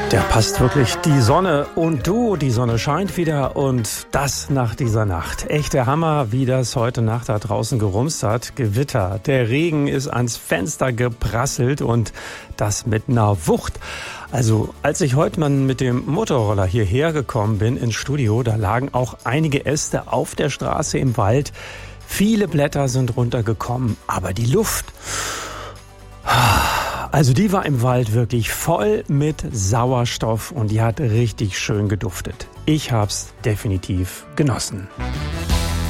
Der passt wirklich, die Sonne und du, die Sonne scheint wieder und das nach dieser Nacht. Echter Hammer, wie das heute Nacht da draußen gerumst hat. Gewitter, der Regen ist ans Fenster geprasselt und das mit einer Wucht. Also als ich heute mal mit dem Motorroller hierher gekommen bin ins Studio, da lagen auch einige Äste auf der Straße im Wald. Viele Blätter sind runtergekommen, aber die Luft... Also die war im Wald wirklich voll mit Sauerstoff und die hat richtig schön geduftet. Ich hab's definitiv genossen.